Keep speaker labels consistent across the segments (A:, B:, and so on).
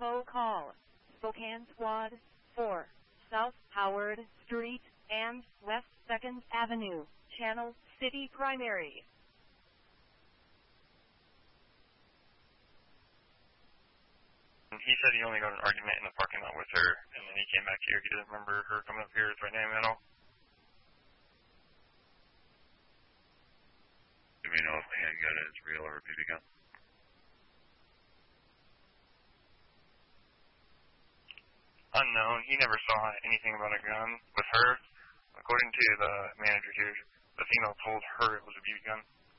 A: Bravo call. Spokane Squad 4, South Howard Street and West 2nd Avenue, Channel City Primary.
B: He said he only got an argument in the parking lot with her, and then he came back here. He doesn't remember her coming up here with her name at all.
C: Do we know if the handgun is real or a BB gun?
B: Unknown. He never saw anything about a gun with her. According to the manager here, the female told her it was a BB gun.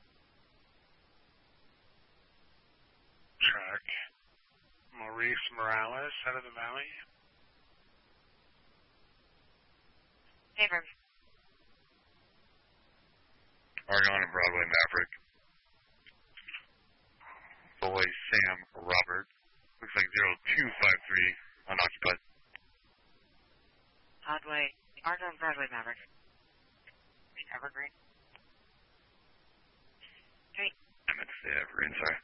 D: Track. Maurice Morales out of the Valley.
E: Favor.
C: Oregon and Broadway Maverick. Boy Sam Robert. Looks like 0253 unoccupied.
E: Oregon Broadway Maverick. Evergreen. Street.
C: I meant to say Evergreen, sorry.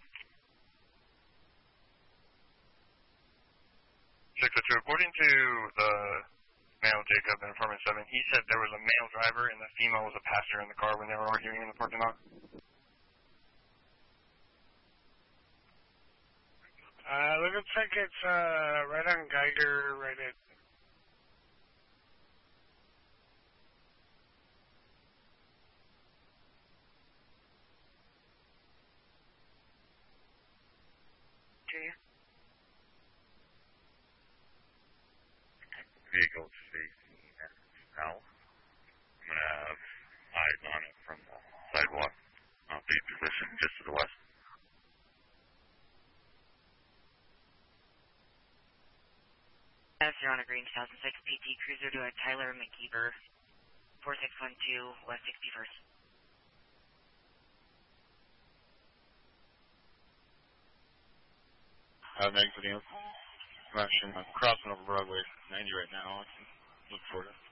B: 602, according to the male Jacob in Informant 7, he said there was a male driver and the female was a passenger in the car when they were arguing in the parking lot.
D: Looks like it's right on Geiger, right at...
C: Vehicle facing south. I'm going to have eyes on it from the sidewalk. I'll be positioned just to the west.
E: You're on a green 2006 PT Cruiser to a Tyler McKeever, 4612 West 61st.
F: I'm exiting. I'm crossing over Broadway 90 right now. I can look for it.